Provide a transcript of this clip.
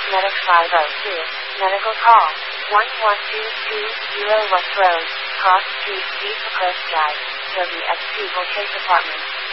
Medic 502. Medical call. 11220 West Road, Cross Street, East Coast Drive, WX2 Voltage Apartment.